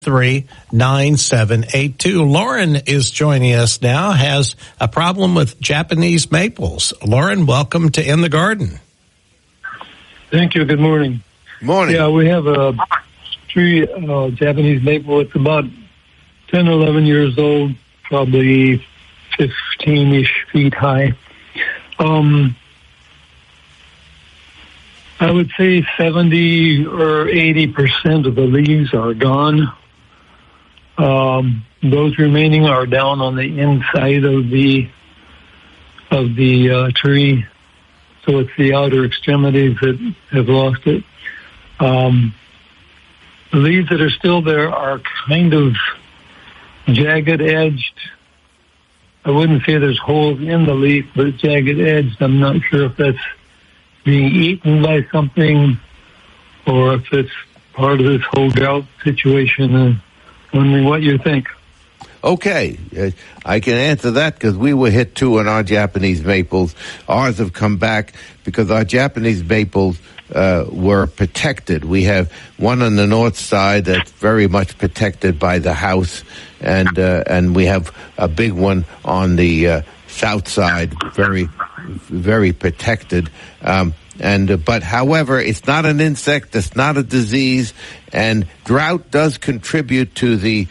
9782. Lauren is joining us now, has a problem with Japanese maples. Lauren, welcome to In the Garden. Thank you. Good morning. Morning. Yeah, we have a tree, Japanese maple. It's about 10, 11 years old, probably 15-ish feet high. I would say 70 or 80% of the leaves are gone. Those remaining are down on the inside of the tree, so it's the outer extremities that have lost it. The leaves that are still there are kind of jagged edged. I wouldn't say there's holes in the leaf, but jagged edged. I'm not sure if that's being eaten by something or if it's part of this whole drought situation. And wondering what you think. Okay, I can answer that because we were hit too on our Japanese maples. Ours have come back because our Japanese maples were protected. We have one on the north side that's very much protected by the house, and we have a big one on the south side, very, very protected. But however, it's not an insect, it's not a disease, and drought does contribute to the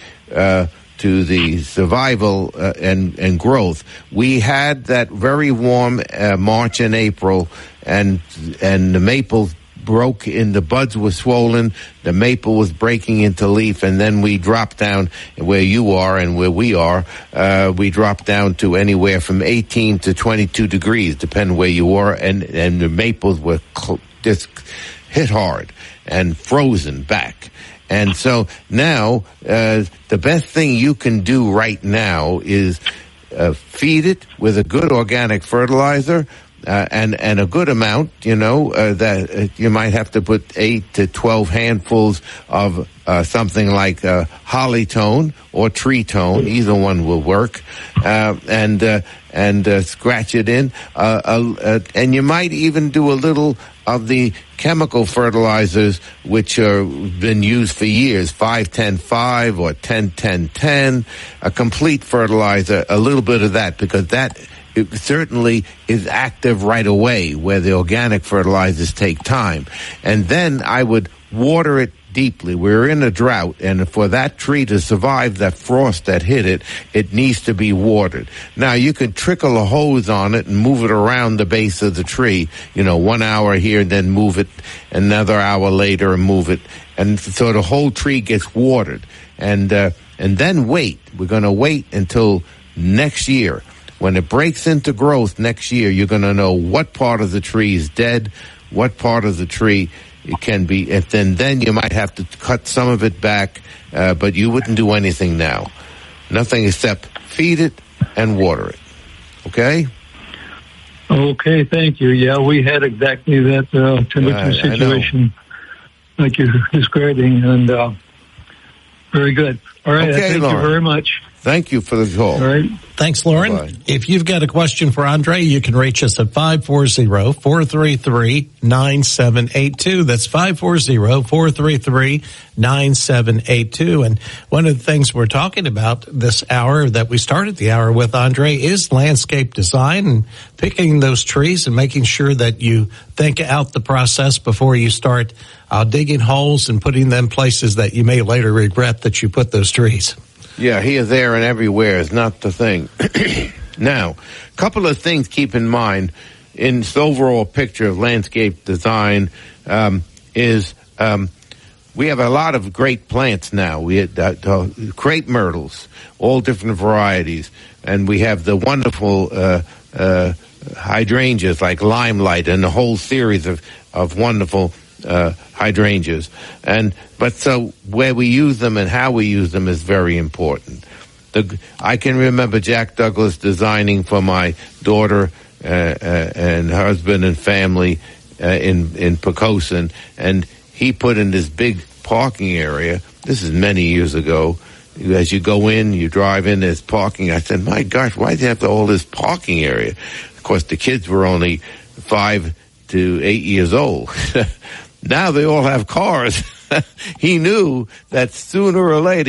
survival and growth. We had that very warm March and April, and the maples broke in, the buds were swollen, the maple was breaking into leaf, and then we dropped down where you are and where we are. We dropped down to anywhere from 18 to 22 degrees, depending where you are, and the maples were just hit hard and frozen back. And so now, the best thing you can do right now is feed it with a good organic fertilizer, and a good amount, that you might have to put 8 to 12 handfuls of something like holly tone or tree tone. Either one will work, and scratch it in. And you might even do a little of the chemical fertilizers, which are been used for years, 5-10-5 or 10-10-10, a complete fertilizer, a little bit of that, because that it certainly is active right away, where the organic fertilizers take time. And then I would water it deeply. We're in a drought, and for that tree to survive that frost that hit it, it needs to be watered. Now, you can trickle a hose on it and move it around the base of the tree, 1 hour here, and then move it another hour later and move it. And so the whole tree gets watered. And then wait. We're going to wait until next year. When it breaks into growth next year, you're going to know what part of the tree is dead, what part of the tree it can be. If then you might have to cut some of it back, but you wouldn't do anything now. Nothing except feed it and water it. Okay? Okay, thank you. Yeah, we had exactly that temperature situation like you're describing, and very good. All right, okay, thank Lauren. you very much. Thank you for the call. All right. Thanks, Lauren. Bye-bye. If you've got a question for Andre, you can reach us at 540-433-9782. That's 540-433-9782. And one of the things we're talking about this hour that we started the hour with, Andre, is landscape design and picking those trees and making sure that you think out the process before you start digging holes and putting them places that you may later regret that you put those trees. Yeah, here, there, and everywhere is not the thing. Now, a couple of things keep in mind in this overall picture of landscape design is we have a lot of great plants now. We have crepe myrtles, all different varieties, and we have the wonderful hydrangeas like Limelight and the whole series of wonderful hydrangeas. But so where we use them and how we use them is very important. I can remember Jack Douglas designing for my daughter and husband and family in Poquoson, and he put in this big parking area. This is many years ago. As you go in, you drive in, there's parking. I said, my gosh, why do you have all this parking area? Of course, the kids were only 5 to 8 years old. Now they all have cars. he knew that sooner or later